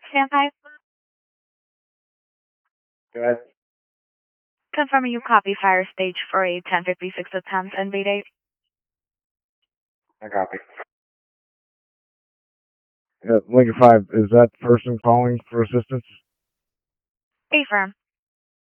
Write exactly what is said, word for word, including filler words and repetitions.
Standby. Go ahead. Confirming you copy fire stage for a ten fifty-six attempt and V date. I copy. Uh, Lincoln five, is that person calling for assistance? Affirm.